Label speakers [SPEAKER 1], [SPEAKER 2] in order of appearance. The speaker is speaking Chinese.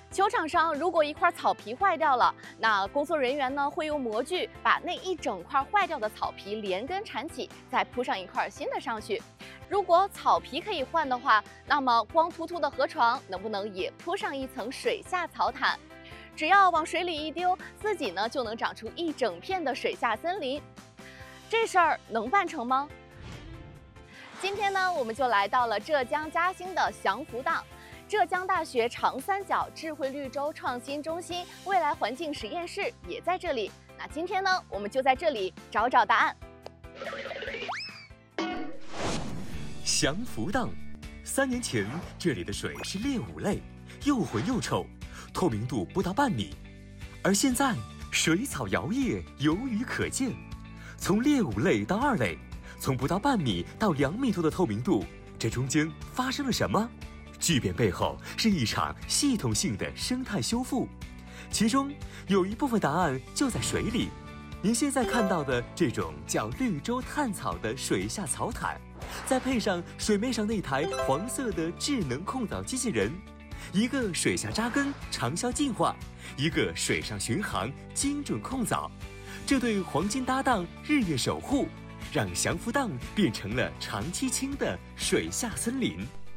[SPEAKER 1] 球场上如果一块草皮坏掉了，那工作人员呢会用模具把那一整块坏掉的草皮连根缠起，再铺上一块新的上去。如果草皮可以换的话，那么光秃秃的河床能不能也铺上一层水下草毯？只要往水里一丢，自己呢就能长出一整片的水下森林。这事儿能办成吗？今天呢，我们就来到了浙江嘉兴的祥福荡。浙江大学长三角智慧绿洲创新中心未来环境实验室也在这里。那今天呢，我们就在这里找找答案。
[SPEAKER 2] 祥福荡，3年前这里的水是劣五类，又浑又臭，透明度不到半米。而现在水草摇曳，有鱼可见，从劣五类到2类，从不到半米到2米多的透明度，这中间发生了什么？巨变背后是一场系统性的生态修复，其中有一部分答案就在水里。您现在看到的这种叫绿洲炭草的水下草毯，再配上水面上那台黄色的智能控藻机器人，一个水下扎根长效净化，一个水上巡航精准控藻，这对黄金搭档日夜守护，让祥福荡变成了长期清的水下森林。